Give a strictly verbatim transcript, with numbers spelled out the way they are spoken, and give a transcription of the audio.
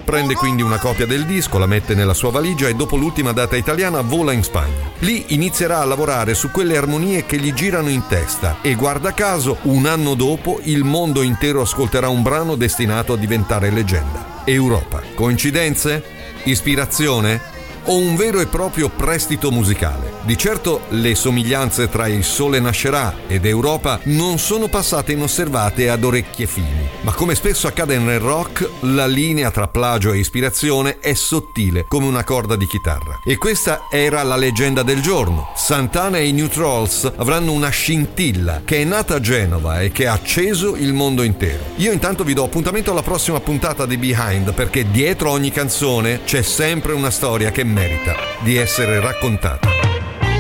Prende quindi una copia del disco, la mette nella sua valigia e dopo l'ultima data italiana vola in Spagna. Lì inizierà a lavorare su quelle armonie che gli girano in testa e guarda caso, un anno dopo il mondo intero ascolterà un brano destinato a diventare leggenda. Europa. Coincidenze? Ispirazione? O un vero e proprio prestito musicale? Di certo le somiglianze tra Il Sole Nascerà ed Europa non sono passate inosservate ad orecchie fini, ma come spesso accade nel rock, la linea tra plagio e ispirazione è sottile come una corda di chitarra. E questa era la leggenda del giorno. Santana e i New Trolls avranno una scintilla che è nata a Genova e che ha acceso il mondo intero. Io intanto vi do appuntamento alla prossima puntata di Behind, perché dietro ogni canzone c'è sempre una storia che merita di essere raccontata.